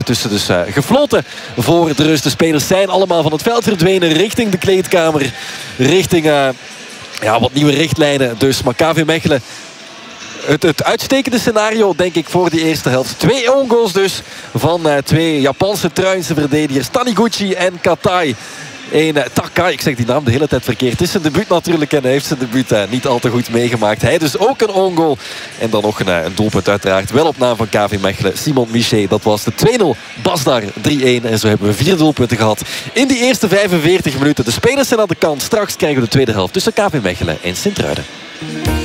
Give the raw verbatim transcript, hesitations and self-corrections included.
Tussen dus uh, gefloten voor de rust. De spelers zijn allemaal van het veld verdwenen richting de kleedkamer. Richting uh, ja, wat nieuwe richtlijnen. Dus maar K V Mechelen, het, het uitstekende scenario denk ik voor die eerste helft. Twee own goals dus van uh, twee Japanse Truinse verdedigers. Taniguchi en Katai. Een uh, Takai, ik zeg die naam de hele tijd verkeerd. Het is zijn debuut natuurlijk en hij heeft zijn debuut uh, niet al te goed meegemaakt. Hij dus ook een own goal. En dan nog een, uh, een doelpunt uiteraard. Wel op naam van K V Mechelen. Simon Miché, dat was de twee nul. Basdar drie-een. En zo hebben we vier doelpunten gehad in die eerste vijfenveertig minuten. De spelers zijn aan de kant. Straks krijgen we de tweede helft tussen K V Mechelen en Sint-Truiden.